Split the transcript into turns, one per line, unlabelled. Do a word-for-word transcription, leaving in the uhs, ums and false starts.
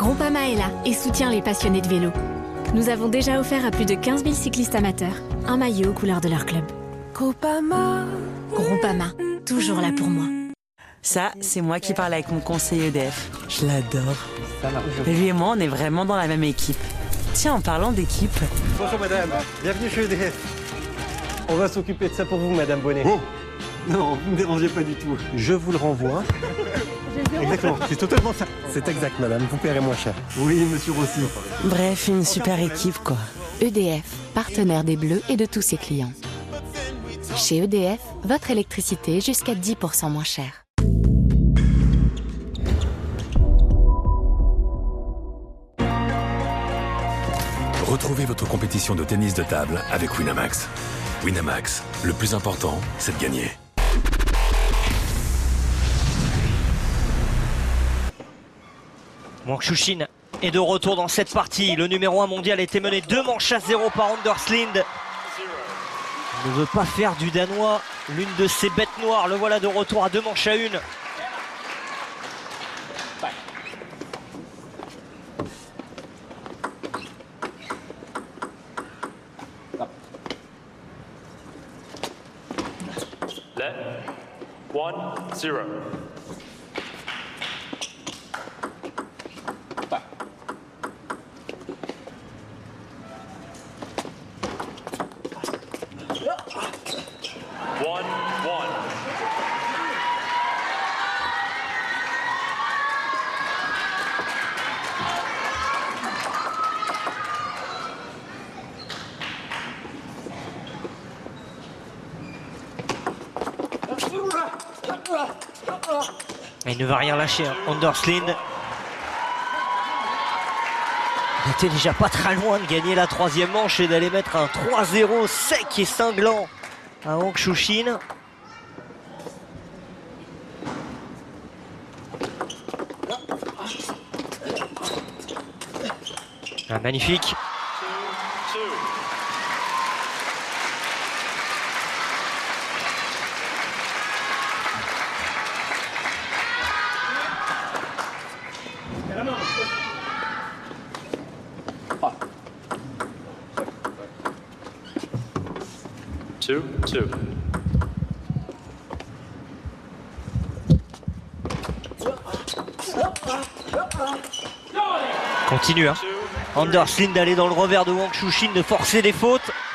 Groupama est là et soutient les passionnés de vélo. Nous avons déjà offert à plus de quinze mille cyclistes amateurs un maillot aux couleurs de leur club. Groupama. Groupama, toujours là pour moi.
Ça, c'est moi qui parle avec mon conseiller E D F. Je l'adore. Lui et moi, on est vraiment dans la même équipe. Tiens, en parlant d'équipe...
Bonjour madame, bienvenue chez E D F. On va s'occuper de ça pour vous, madame Bonnet.
Oh non, vous ne me dérangez pas du tout.
Je vous le renvoie. Exactement, c'est totalement ça. C'est exact, madame, vous paierez moins cher.
Oui, monsieur Rossi.
Bref, une super équipe, quoi.
E D F, partenaire des Bleus et de tous ses clients. Chez E D F, votre électricité est jusqu'à dix pour cent moins chère.
Retrouvez votre compétition de tennis de table avec Winamax. Winamax, le plus important, c'est de gagner.
Wang Chuqin est de retour dans cette partie. Le numéro un mondial était mené deux manches à zéro par Anders Lind. Il ne veut pas faire du Danois l'une de ses bêtes noires. Le voilà de retour à deux manches à une.
Let one zero. One one.
Il ne va rien lâcher, hein. Anders Lind. Il était déjà pas très loin de gagner la troisième manche et d'aller mettre un trois zéro sec et cinglant à Wang Chuqin. Ah, magnifique.
Two two.
Continue, hein. Anders Lind d'aller dans le revers de Wang Chuqin, de forcer des fautes.